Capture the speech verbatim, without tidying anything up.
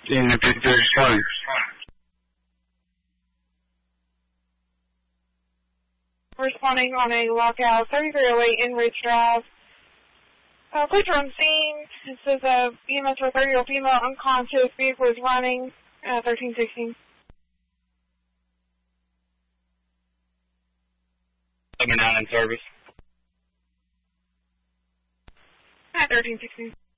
in the fifty-third Responding. Responding on a lockout, thirty-three oh eight Enridge Drive. Uh, please run scene. It says uh, E M S for thirty-year-old female unconscious, vehicle is running, uh, thirteen sixteen. Seven nine in service. At thirteen sixteen.